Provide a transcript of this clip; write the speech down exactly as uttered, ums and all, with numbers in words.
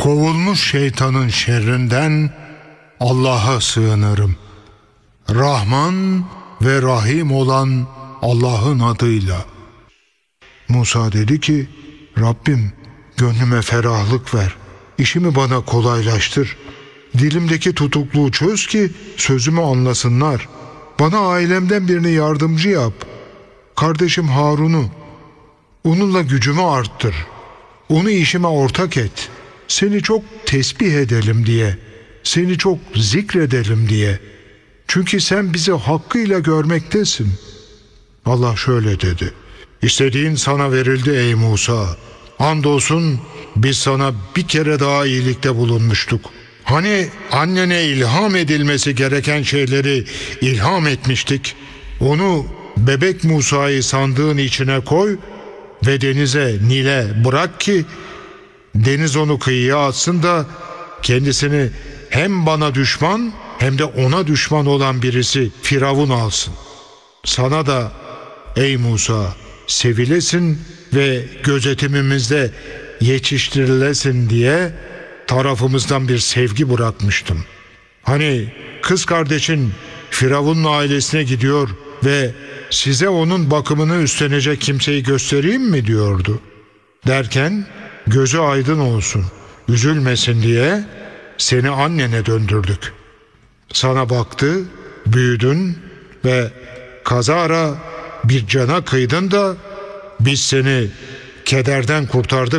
Kovulmuş şeytanın şerrinden Allah'a sığınırım. Rahman ve Rahim olan Allah'ın adıyla. Musa dedi ki, Rabbim gönlüme ferahlık ver, işimi bana kolaylaştır. Dilimdeki tutukluğu çöz ki sözümü anlasınlar. Bana ailemden birini yardımcı yap. Kardeşim Harun'u, onunla gücümü arttır. Onu işime ortak et. Seni çok tesbih edelim diye, seni çok zikredelim diye. Çünkü sen bizi hakkıyla görmektesin. Allah şöyle dedi: İstediğin sana verildi ey Musa. Andolsun biz sana bir kere daha iyilikte bulunmuştuk. Hani annene ilham edilmesi gereken şeyleri ilham etmiştik. Onu, bebek Musa'yı sandığın içine koy ve denize, Nil'e bırak ki deniz onu kıyıya atsın da kendisini hem bana düşman hem de ona düşman olan birisi Firavun alsın. Sana da ey Musa sevilesin ve gözetimimizde yetiştirilesin diye tarafımızdan bir sevgi bırakmıştım. Hani kız kardeşin Firavun'un ailesine gidiyor ve size onun bakımını üstlenecek kimseyi göstereyim mi diyordu. Derken gözü aydın olsun, üzülmesin diye seni annene döndürdük. Sana baktı, büyüdün ve kazara bir cana kıydın da biz seni kederden kurtardık